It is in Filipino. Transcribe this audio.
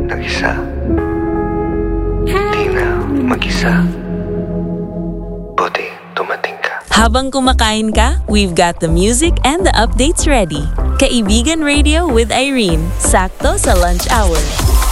nag-isa. Di na mag-isa. Buti dumating ka. Habang kumakain ka, we've got the music and the updates ready. Kaibigan Radio with Irene, sakto sa lunch hour.